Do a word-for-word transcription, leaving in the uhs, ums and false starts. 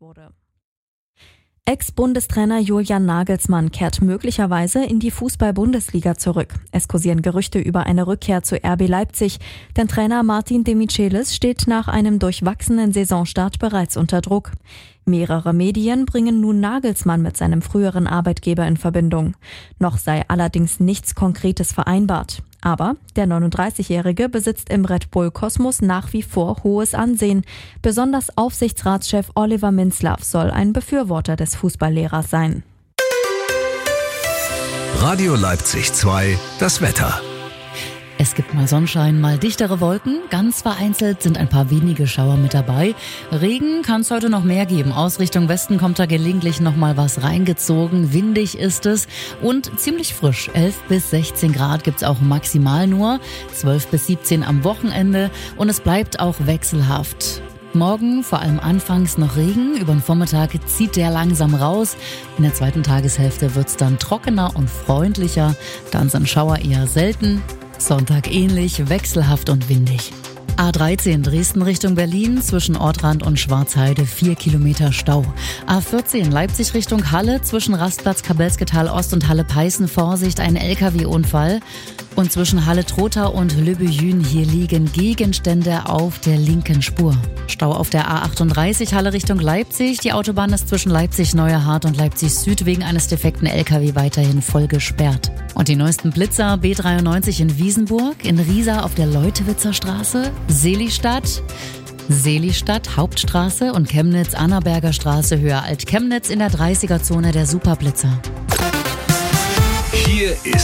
wurde. Ex-Bundestrainer Julian Nagelsmann kehrt möglicherweise in die Fußball-Bundesliga zurück. Es kursieren Gerüchte über eine Rückkehr zu R B Leipzig, denn Trainer Martin de Michelis steht nach einem durchwachsenen Saisonstart bereits unter Druck. Mehrere Medien bringen nun Nagelsmann mit seinem früheren Arbeitgeber in Verbindung. Noch sei allerdings nichts Konkretes vereinbart. Aber der neununddreißigjährige besitzt im Red Bull-Kosmos nach wie vor hohes Ansehen. Besonders Aufsichtsratschef Oliver Minzlaff soll ein Befürworter des Fußballlehrers sein. Radio Leipzig zwei, das Wetter. Es gibt mal Sonnenschein, mal dichtere Wolken. Ganz vereinzelt sind ein paar wenige Schauer mit dabei. Regen kann es heute noch mehr geben. Aus Richtung Westen kommt da gelegentlich noch mal was reingezogen. Windig ist es und ziemlich frisch. elf bis sechzehn Grad gibt's auch maximal nur. zwölf bis siebzehn am Wochenende. Und es bleibt auch wechselhaft. Morgen vor allem anfangs noch Regen. Über den Vormittag zieht der langsam raus. In der zweiten Tageshälfte wird's dann trockener und freundlicher. Dann sind Schauer eher selten. Sonntag ähnlich, wechselhaft und windig. A dreizehn Dresden Richtung Berlin, zwischen Ortrand und Schwarzheide vier Kilometer Stau. A vierzehn Leipzig Richtung Halle, zwischen Rastplatz Kabelsketal Ost und Halle Peißen Vorsicht, ein L K W-Unfall. Und zwischen Halle-Trotha und Lübbejün, hier liegen Gegenstände auf der linken Spur. Stau auf der A achtunddreißig Halle Richtung Leipzig. Die Autobahn ist zwischen Leipzig-Neuerhardt und Leipzig-Süd wegen eines defekten L K W weiterhin voll gesperrt. Und die neuesten Blitzer: B dreiundneunzig in Wiesenburg, in Riesa auf der Leutewitzer Straße, Seelistadt, Seelistadt, Hauptstraße und Chemnitz, Annaberger Straße, Höher Alt-Chemnitz in der dreißiger Zone der Superblitzer. Hier ist